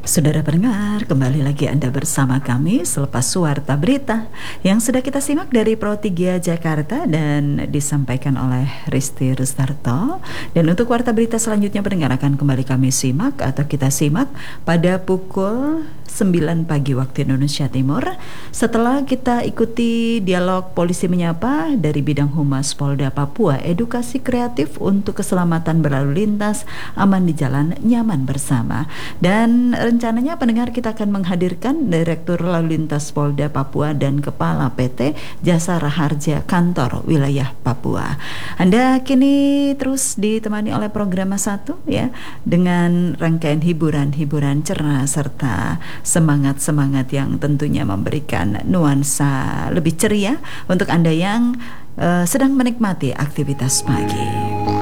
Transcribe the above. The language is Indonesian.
Saudara pendengar, kembali lagi Anda bersama kami selepas Warta Berita yang sudah kita simak dari Pro 3 Jakarta dan disampaikan oleh Risti Rustarto. Dan untuk Warta Berita selanjutnya pendengar akan kembali kami simak atau kita simak pada pukul 9 pagi waktu Indonesia Timur. Setelah kita ikuti dialog Polisi Menyapa dari bidang Humas Polda Papua, edukasi kreatif untuk keselamatan berlalu lintas, aman di jalan, nyaman bersama. Dan rencananya pendengar kita akan menghadirkan Direktur Lalu Lintas Polda Papua dan Kepala PT Jasa Raharja Kantor Wilayah Papua. Anda kini terus ditemani oleh program 1 ya, dengan rangkaian hiburan cerah serta semangat yang tentunya memberikan nuansa lebih ceria untuk Anda yang sedang menikmati aktivitas pagi.